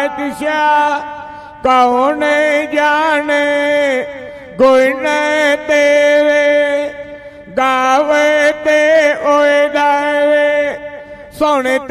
बादशाह कौन जाने गुण तेरे गावे ते ओए दावे सुन